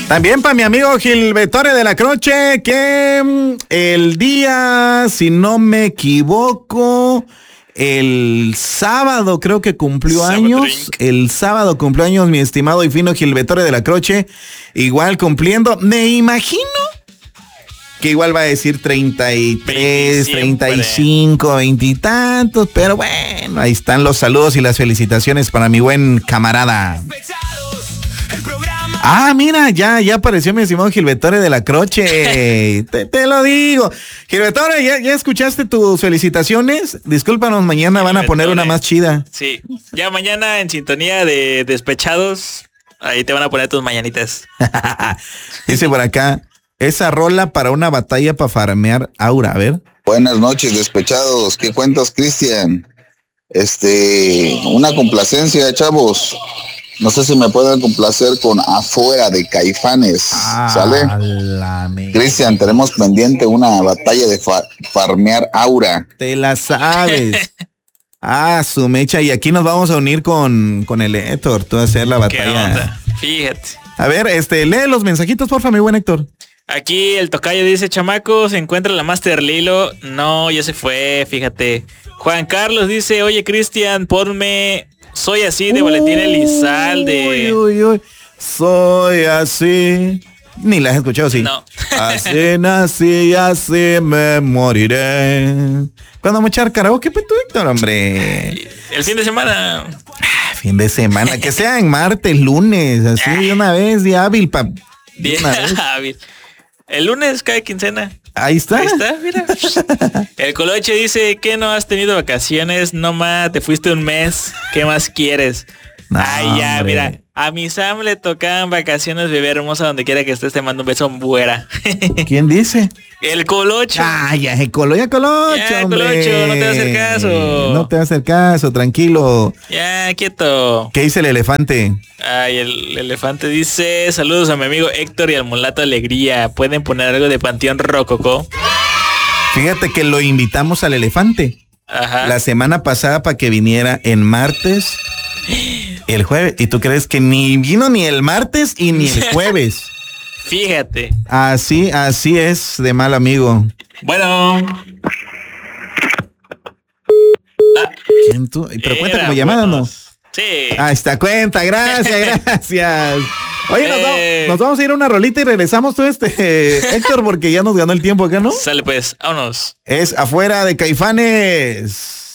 También para mi amigo Gilbertore de la Croce, que el día, si no me equivoco, el sábado creo que cumplió años. El sábado cumplió años mi estimado y fino Gilbertore de la Croce, igual cumpliendo. Me imagino que igual va a decir 33, 35, 20 y tantos, pero bueno, ahí están los saludos y las felicitaciones para mi buen camarada. Ah, mira, ya apareció mi estimado Gilbertore de la Croce. te lo digo. Gilbertore, ¿ya escuchaste tus felicitaciones? Discúlpanos, mañana van a poner una más chida. Sí, ya mañana en sintonía de Despechados, ahí te van a poner tus mañanitas. Dice por acá, esa rola para una batalla para farmear aura, a ver. Buenas noches, Despechados. ¿Qué cuentas, Cristian? Una complacencia, chavos. No sé si me pueden complacer con Afuera de Caifanes, ¿sale? Cristian, tenemos pendiente una batalla de farmear aura. Te la sabes. Su mecha. Y aquí nos vamos a unir con el Héctor, tú a hacer la batalla. ¿Qué onda? Fíjate. A ver, lee los mensajitos, porfa, mi buen Héctor. Aquí el tocayo dice, chamaco, ¿se encuentra la Master Lilo? No, ya se fue, fíjate. Juan Carlos dice, oye, Cristian, ponme... Soy así de Valentín Elizalde. Uy. Soy así. Ni la has escuchado, sí. No. Así nací y así me moriré. ¿Cuándo vamos a echar karaoke, pues tú, Héctor, hombre? El fin de semana. Fin de semana, que sea en martes, lunes, así de una vez, día hábil, hábil. El lunes cae quincena. Ahí está, mira. El Coloche dice que no has tenido vacaciones, no más, te fuiste un mes. ¿Qué más quieres? No, ya, hombre. mira. A mi Sam le tocaban vacaciones, bebé hermosa, donde quiera que estés, te mando un beso buena. ¿Quién dice? El Colocho. Ya, el Colocho, ya, hombre. Colocho, no te va a hacer caso. No te va a hacer caso, tranquilo. Ya, quieto. ¿Qué dice el elefante? Ay, el elefante dice, saludos a mi amigo Héctor y al mulato Alegría. ¿Pueden poner algo de Panteón Rococó? Fíjate que lo invitamos al elefante. Ajá. La semana pasada para que viniera en martes, el jueves. ¿Y tú crees que ni vino ni el martes y ni el jueves? Fíjate. Así es de mal amigo. Bueno. ¿Quién tú? ¿Pero cuenta como llamada o no? Sí. Ahí está, cuenta, gracias. Oye, nos vamos a ir a una rolita y regresamos tú, Héctor, porque ya nos ganó el tiempo acá, ¿no? Sale pues, vámonos. Es Afuera de Caifanes.